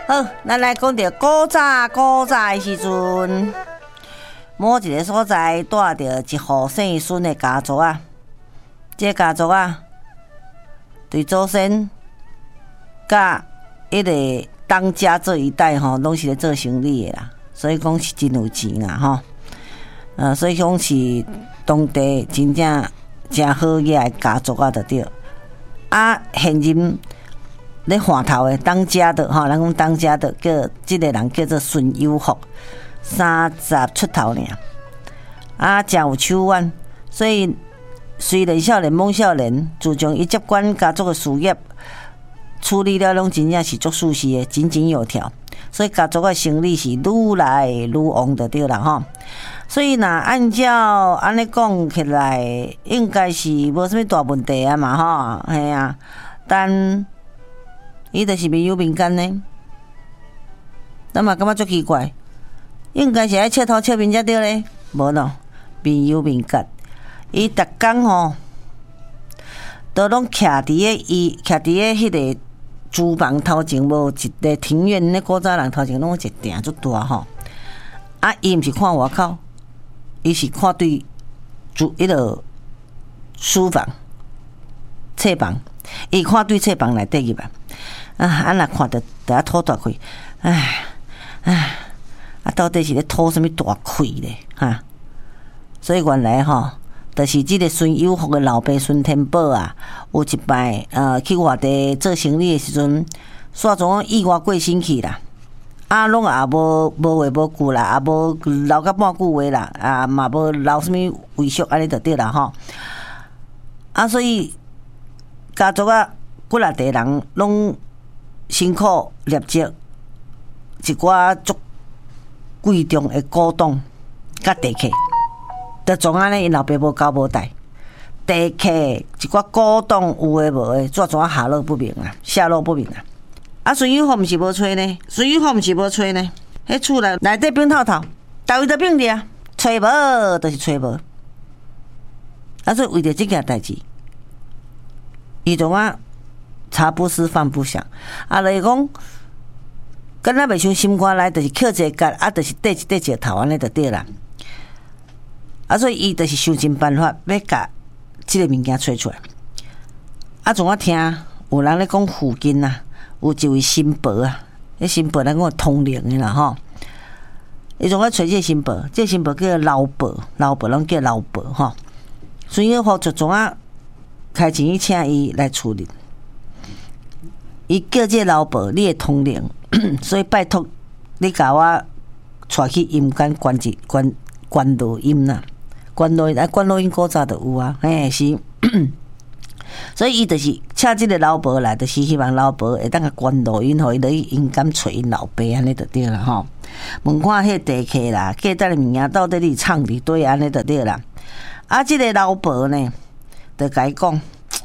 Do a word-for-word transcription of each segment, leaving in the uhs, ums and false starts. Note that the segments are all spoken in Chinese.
好，咱来讲到古早古早的时阵，某一个所在带着一户姓孙的家族啊，这个家族啊，对祖先甲迄个当家这一代吼，拢是咧做生意的啦，所以讲是真有钱啦吼。呃，所以讲是当地真正真好野的家族啊，就对。啊，现任咧换头的当家的吼，咱讲当家的叫即个人叫做孙有福，三十出头尔，啊，真有手腕，所以虽然少年梦少年，自从伊接管家族的事业，处理了拢真正是足舒适的，井井有条，所以家族的生意是愈来愈旺就对啦吼。所以若按照安尼讲起来，应该是无啥物大问题啊嘛吼，嘿啊，但伊就是民有民间呢，咱嘛感觉足奇怪，应该是爱切头切面才对咧，无咯，民有民间，伊逐工吼，都拢徛伫咧伊徛伫咧迄个厨房头前，无一个庭院咧，古早人头前拢有一埕足大吼，啊，伊毋是看外口。伊是看对住迄个书房、册房，伊看对册房内底入啊，啊，安若看着着啊吐大气，唉唉，啊，到底是咧吐什么大气咧？哈，所以原来吼，就是即个孙有福的老爸孙天宝啊，有一摆呃去外地做生意的时阵，煞总意外过身去啦。啊，拢也无无话无句啦，也无留甲半句话啦，啊嘛无留什物遗嘱，安尼就对啦吼。啊，所以家族啊，几若地人拢辛苦立积一寡足贵重的古董甲地契，就总安尼因老爸无交无代，地契一寡古董有诶无诶，怎怎啊下落不明啊，下落不明啊。啊，孙有福毋是无吹呢，孙有福毋是无吹呢。迄厝内内底冰透透，逐位都冰着，吹无就是吹无。啊，所以为着即件代志，伊种啊茶不思饭不想，啊，就是讲，敢若袂像心肝内，就是扣一个角，啊，就是缀一缀一个头安尼就对啦。啊，所以伊就是想尽办法要甲即个物件吹出来。啊，从我听有人咧讲附近啊。有一位新伯啊，迄新伯咱讲通灵的啦吼。伊从我找这个新伯，这个新伯叫老伯，老伯拢叫老伯吼。孙有福就从啊开钱去请伊来处理，伊叫这个老伯你会通灵，所以拜托你甲我带去阴间关一关关录音啦，关录音啊，关录音古早就有啊，嘿是。所以伊就是请即个老伯来，就是希望老伯会当个关录音，互伊落去阴间找因老爸安尼就对啦吼。问看迄地契啦，价值的物件到底你藏伫对安尼就对啦。啊，即个老伯呢，就甲伊讲，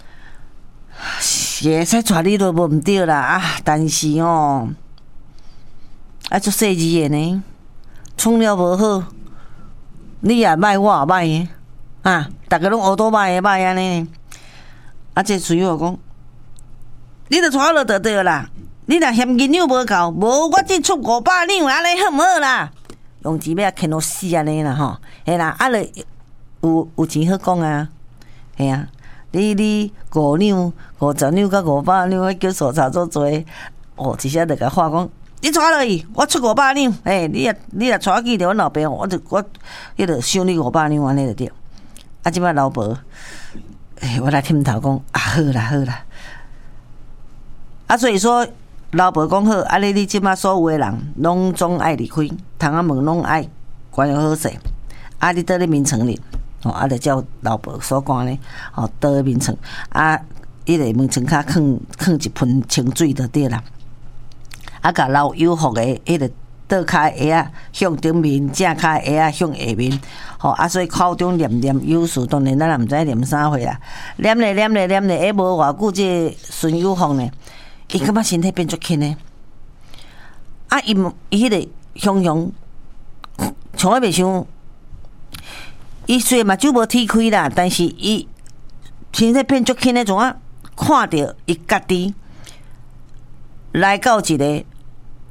是会使带你落无毋对啦啊，但是哦，啊足细致的呢，创了无好，你也歹，我也歹的啊，逐个拢学倒歹的歹安尼。啊！这孙有福讲，你著带我落就对啦。你若嫌银两无够，无我只出五百两，安尼好毋好啦？用钱要牵到死安尼啦吼，嘿啦，啊咧有有钱好讲啊，嘿啊，你你五两、五十两甲五百两，我叫所差做做，哦，一下就甲话讲，你带落去，我出五百两，诶，你若你若带我去着阮老爸，我就我迄著收你五百两安尼就对。啊，即摆老婆。欸、我来听头讲啊，好啦好啦，啊，所以说老婆讲好，啊，你你即马所有的人拢总爱离开，窗仔门拢爱关好势，啊，你倒咧眠床里，哦，啊，就照老婆所讲咧，哦，倒咧眠床，啊，迄个眠床骹放放一盆清水就对啦，啊，甲老有福的迄个倒骹鞋啊向顶面，正骹鞋啊向下面。吼、哦、啊，所以口中念念有词，当然咱也毋知念啥货啦。念咧念咧念咧，下无偌久，这孙有福呢，伊感觉身体变足轻呢。啊，伊伊迄个雄雄，从来袂想，伊虽然嘛酒无踢开啦，但是伊身体变足轻呢，种啊看到伊家己来到一个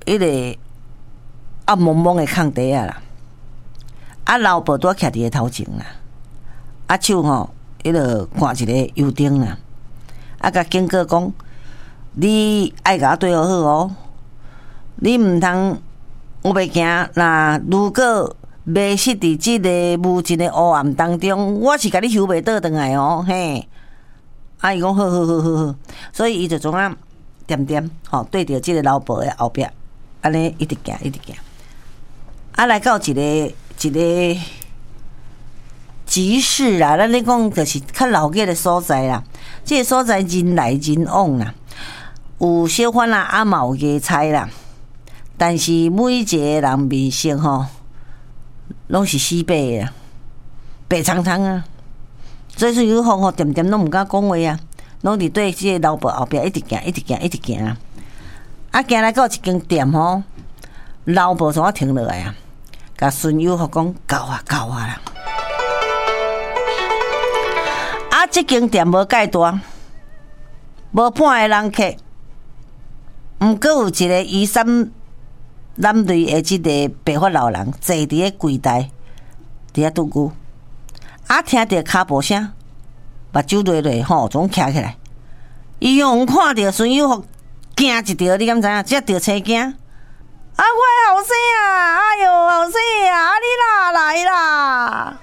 迄个暗蒙蒙的空地啊啦，啊老婆拄徛伫个头前啦，啊手吼迄个挂一个油灯啦，啊甲警告讲，你爱甲我对好好哦，你毋通有袂行，那如果迷失伫即个无尽的黑暗当中，我是甲你收袂倒转来哦，嘿。啊，伊讲好好好好好，所以伊就总啊点点吼对着即个老婆的后壁，安尼一直行一直行，啊来到一个一个集市啦，咱咧讲就是较老街的所在啦，即个所在人来人往啦，有小贩啦，啊嘛有野菜啦，但是每一个人面色吼，拢是死白的，白苍苍啊。所以说有风吼，点点拢毋敢讲话啊，拢伫对即个老婆后壁一直行，一直行，一直行啊！啊，行来到一间店吼，老婆从我停落来啊，甲孙友福讲够啊，够啊啦！啊，即间店无介大，无半个人客，毋过有一个衣衫褴褛的即个白发老人坐伫个柜台，伫遐拄久。啊！听着脚步声，目睭落落吼，总徛起来。伊用看着孙友福惊一条，你敢知影？只着车惊。啊！我的后生啊！哎哟，后生啊！啊，你哪来啦？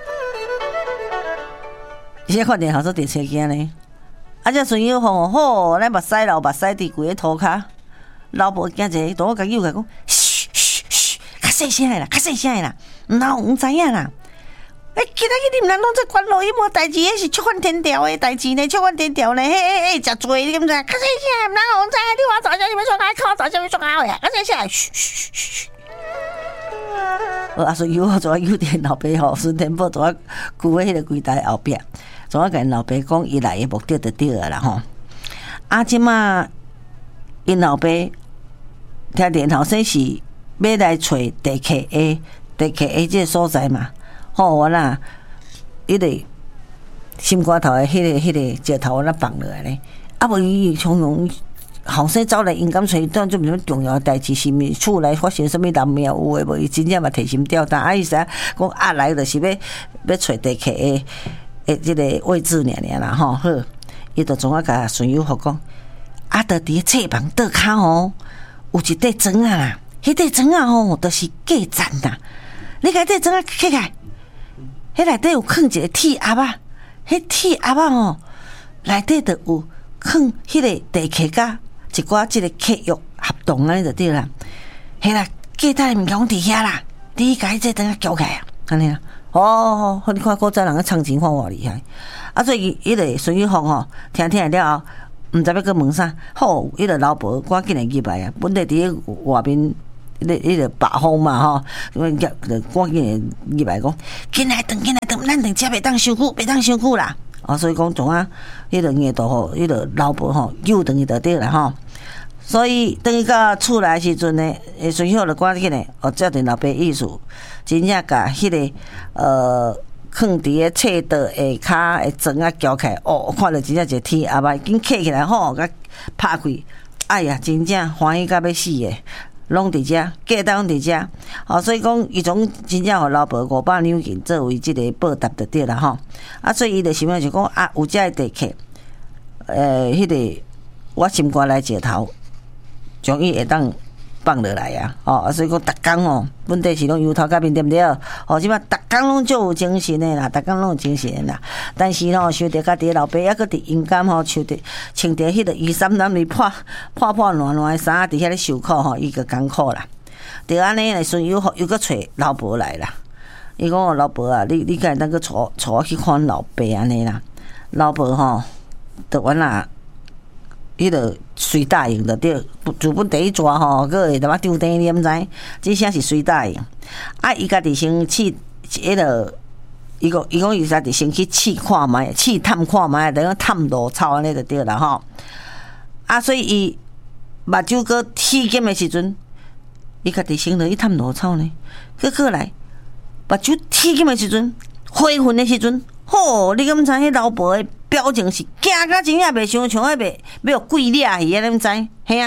伊先看见后生着车惊呢。啊！这孙友福吼，咱目屎流目屎滴规个涂骹，老婆惊者，同我甲友甲讲，嘘嘘嘘，较细声的啦，较细声的啦，毋通毋知影啦。哎，今仔日你毋通拢做关录音无代志，迄是触犯天条的代志呢，触犯天条呢，嘿嘿嘿，诚多你敢知？较细声，毋通互知，你我早叫你要创啊，靠早叫你创啊呀，较细声，嘘嘘嘘嘘。我阿孙友我做有点老爸吼，孙天宝做顾喺迄个柜台后壁，做我甲因老爸讲，伊来的目的就对了啦吼。啊，即马因老爸听电后生是要来找地客 A， 地客 A 这个所在嘛。吼，我啦，迄个心肝头的迄个、迄个石头，我啦放落来咧。啊，无伊从容后生走来，因敢找当做什么重要代志，是毋厝内发生什么难料有诶无？伊真正嘛提心吊胆，啊，伊说讲啊来就是要要找地客诶诶，即个位置尔尔啦吼。好，伊就总啊甲孙友福讲，啊，着伫册房倒骹吼，有一块砖啊啦，迄块砖啊吼，著是价值啦。你甲迄块砖啊起来。迄内底有放一个铁盒啊，迄铁盒啊吼，内底就有放迄个地契甲一寡即个契约合同安尼就对啦。迄啦，价值物件伫遐啦，你甲迄这等下交起来啊，安尼啦。哦，好，你看古早人个藏钱看偌厉害。啊，所以迄个孙友福吼，听听了后，毋知要去问啥，好，迄个老婆赶紧来入来啊，本来伫外面。迄个迄个白风嘛吼，我入就赶紧入来讲，紧来等，紧来等，咱两只袂当伤久，袂当伤久啦。啊，所以讲总啊，迄个硬度吼，迄个老婆吼，又等于就对啦吼。所以等于到厝内时阵呢，诶，孙友就赶紧呢，哦，照着老爸意思，真正甲迄个呃，放伫个册道下骹诶砖啊撬开，哦，看着真正一个天啊，已经起起来吼，甲拍开，哎呀，真正欢喜甲要死诶！拢伫遮，价值拢伫遮，哦，所以讲伊种真正互老婆五百两银作为即个报答就对啦吼。啊，所以伊就想要就讲啊，有遮个地客，呃，迄、那个我心肝来石头，将伊会当放落来啊，哦，啊，所以讲逐工哦，本地是拢油头甲面对不对？哦，即摆逐工拢足有精神的啦，逐工拢有精神的啦。但是吼，想着家己老爸还佫伫阴间吼，穿着穿着迄个衣衫褴褛、破破破烂烂的衫，伫遐咧受苦吼，伊个艰苦啦。就安尼来孙友福又佫找老婆来啦。伊讲老婆啊，你你敢会当佫带带我去看老爸安尼啦？老婆吼，就原来。迄个随答应的对，自本第一抓吼，佫会淡仔张灯，你毋知？即声是随答应。啊，伊家己先去迄个，伊讲伊讲伊家己先去试看觅，试探看觅，等于探路草安尼就对啦吼。啊，所以伊目睭佫铁金的时阵，伊家己先落去探路草呢。佫过来，目睭铁金的时阵，灰昏的时阵，吼，你敢知？迄老婆的表情是惊甲真正袂想像迄袂要有鬼掠去啊！你毋知？嘿啊，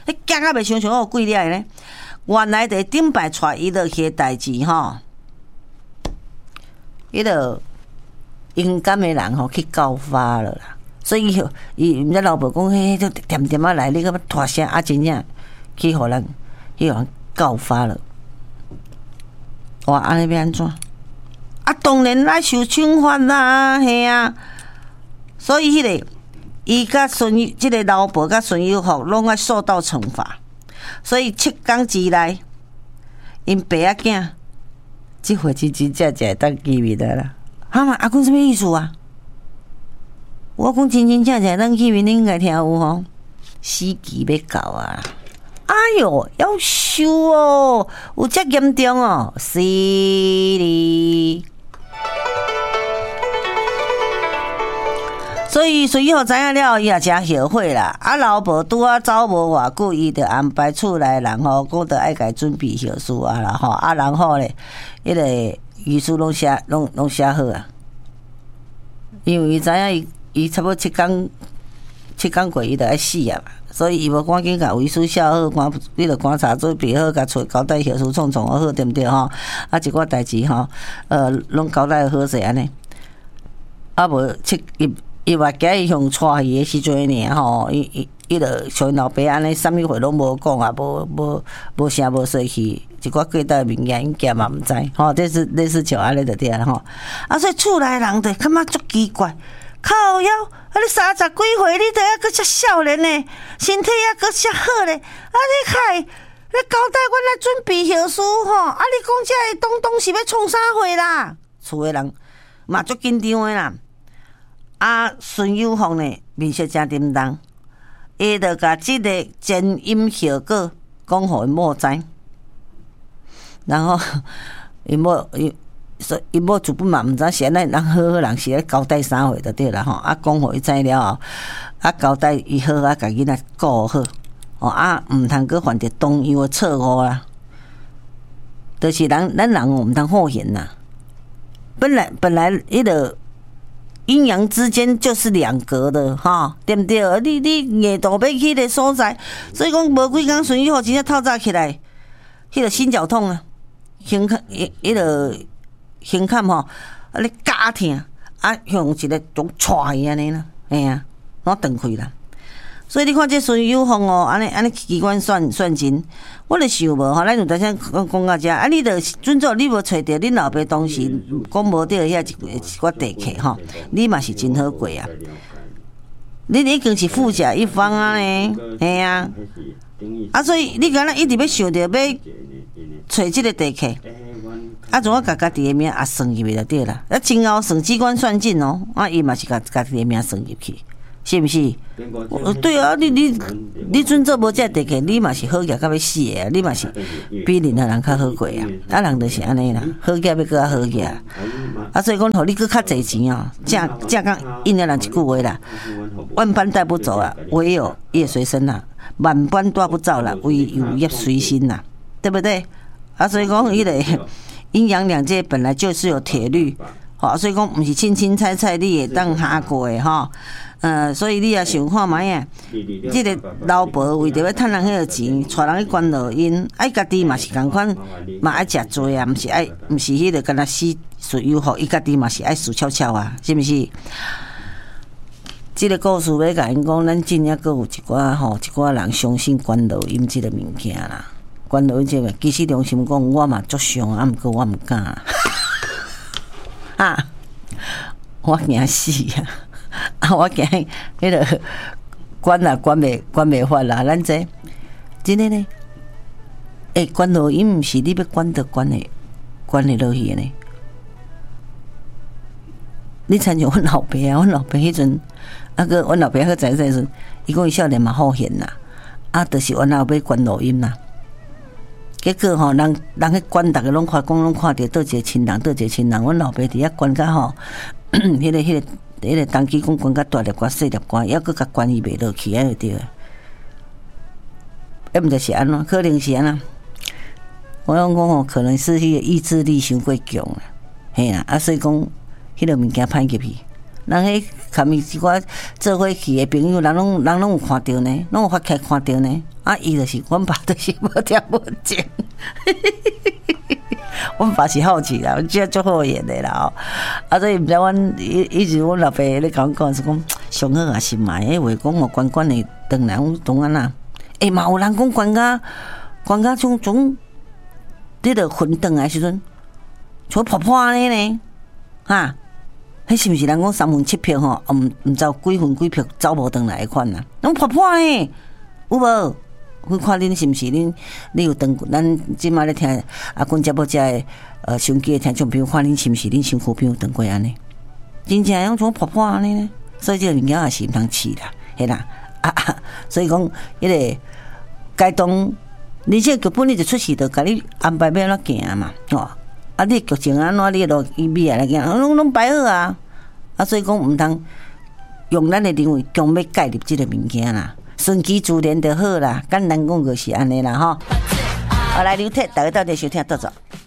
迄惊啊袂想想有几粒呢？原来伫顶摆带伊落去代志吼，迄个勇敢的人吼去告发了啦。所以伊毋知老婆讲，迄就点点啊来，你个大声啊，真正去互人去互人告发了。哇，安尼要安怎？啊，当然来受惩罚啦，嘿啊。所以迄、那个伊甲孙即、這个老婆甲孙友福拢爱受到惩罚。所以七天之内，因爸仔囝即回真真正正当见面的啦。哈嘛，阿公什么意思啊？我讲真真正正当见面，你应该听有吼，死期要到啊！哎哟，夭寿哦，有遮严重哦，是哩。所以孙友知影了，伊也真后悔啦。啊，老婆拄啊走无偌久，伊就安排厝内人吼，讲着爱家准备后事啊啦吼。啊，然后咧，迄个遗书拢写，拢拢写好啊。因为伊知影伊伊差不多七天七天过，伊就爱死啊嘛。所以伊无赶紧甲遗书写好，赶你着观察准备好，甲厝交代后事创创好，对毋对吼？啊，一寡代志吼，呃，拢交代好势安尼。啊，无七伊。伊话今日向带伊的时阵呢，吼，伊伊伊着像老爸安尼，啥物话拢无讲啊，无无无声无说去，一寡过代物件因家嘛毋知，吼，这是类似像安尼着对啦吼。啊，所以厝内人着感觉足奇怪，靠腰，啊你三十几岁，你着还阁遮少年呢，身体还阁遮好咧，啊你开，你交代阮来准备后事吼，啊你讲遮东东是要创啥货啦？厝诶人嘛足紧张诶啦。啊，孙友福呢面色真沉重，伊着甲即个前因后果讲互因某知，然后因某伊说因某主本嘛毋知是安尼，人好好人是咧交代啥货就对啦吼。啊，讲互伊知了后，啊交代伊好啊，甲囡仔顾好，哦啊，毋通阁犯着同样的错误啦。就是人咱人毋通好言呐，本来本来迄个。阴阳之间就是两隔的哈，对不对？你你夜度要去个所在，所以讲无几工孙友福真正透早起来，迄、那个心绞痛啊，胸坎迄迄个胸坎吼，啊你夹疼，啊向一个种踹伊安尼啦，哎呀，我断开啦。所以你看这孙友福哦，安尼安尼机关算算真，我咧想无吼，咱有当先讲讲到遮，啊，你着准做你无找着恁老爸当时讲无着遐一一寡地客吼，你嘛是真好过啊！你已经是富甲一方啊呢，嘿啊，啊，所以你敢若一直要想着要找即个地客，啊，怎我甲家己的名也算入去就对啦，啊，真后算机关算尽哦，啊，伊嘛是甲家己的名算入去。是毋是？对啊，你你你准做无遮地客，你嘛是好业到要死的啊！你嘛是比任何人较好过啊！啊，人就是安尼啦，好业要搁较好业啊！啊，所以讲，互你搁较侪钱哦，正正讲应了人一句话啦，万般带不走啊，唯有业随身啦；万般带不走啦，唯有业随心啦，对不对？啊，所以讲，迄个阴阳两界本来就是有铁律，吼，所以讲，毋是清清菜菜你会当下过的吼。呃，所以你也想看卖啊？即个老婆为着要趁人迄个钱，带人去关落因，爱家己嘛是共款，嘛爱食多啊，毋是爱，毋是迄个干那死孙友福，伊家己嘛是爱死翘翘啊，是毋是？即个故事要甲因讲，咱真正阁有一寡吼，一寡人相信关落因即个物件啦，关落因即个，其实良心讲，我嘛足伤啊，毋过我毋敢啊，我惊死啊！啊！我惊迄个管啦，管袂管袂法啦。咱这真诶呢，诶，管落因毋是你要管得管诶，管会落去诶呢。你参像阮老爸啊，阮老爸迄阵，啊个阮老爸个在在阵，伊讲伊少年嘛好闲啦，啊，就是阮老爸管录音啦。结果吼，人人去管，逐个拢看讲拢看着倒一个亲人，倒一个亲人，阮老爸伫遐管甲吼，迄个迄个。迄个当机讲管甲大粒管、细粒管，还佫甲管伊袂落去，安就对个。要毋就是安怎？可能是安怎？我讲讲吼，可能是迄个意志力伤过强啦，嘿啦，啊，所以讲迄个物件歹入去， 人迄看伊一寡做伙去的朋友，人拢人拢有看到呢，拢有发起看到呢。啊，伊就是阮爸，就是无听无见。阮爸是好奇啦，即个足好演的啦哦。啊，所以毋知阮一一直阮老爸咧讲讲是讲上好也是嘛，迄话讲哦，关关的当然有当然啦。诶、欸，嘛有人讲关甲关甲种种，你着混转来时阵，像破破安尼呢，哈。迄是毋是人讲三分七票吼？毋毋知几分几票走无转来款呐？拢破破呢，有无？我看恁是毋是恁？你有转？咱即摆咧听阿君节目遮诶呃手机诶听众朋友，看恁是毋是恁身躯边有转过安尼？真正用种破破安尼呢？所以这个物件也是毋通试啦，嘿啦啊啊！所以讲迄个该当，你这个本来就出事，就甲你安排要安怎行嘛，吼。啊！你剧情安怎？你落伊咪来讲，拢拢摆好啊！啊，所以讲毋通用咱的认为强要介入即个物件啦，顺其自然就好啦。简单讲就是安尼啦，吼。好，来刘铁，大家到底收听多少？